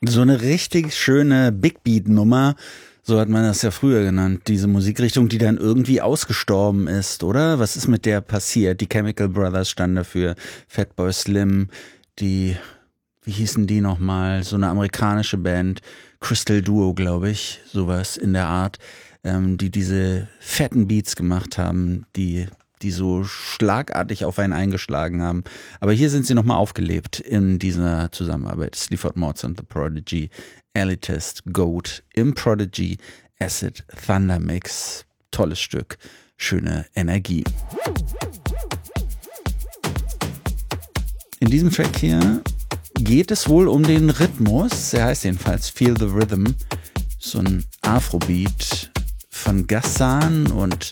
So eine richtig schöne Big Beat Nummer, so hat man das ja früher genannt, diese Musikrichtung, die dann irgendwie ausgestorben ist, oder? Was ist mit der passiert? Die Chemical Brothers standen dafür, Fatboy Slim, wie hießen die nochmal? So eine amerikanische Band, Crystal Duo, glaube ich, sowas in der Art, die diese fetten Beats gemacht haben, die so schlagartig auf einen eingeschlagen haben. Aber hier sind sie nochmal aufgelebt in dieser Zusammenarbeit. Sleaford Mods und The Prodigy, Elitist, Goat im Prodigy Acid Thunder Mix. Tolles Stück, schöne Energie. In diesem Track hier geht es wohl um den Rhythmus. Er heißt jedenfalls Feel the Rhythm. So ein Afrobeat von Gassan und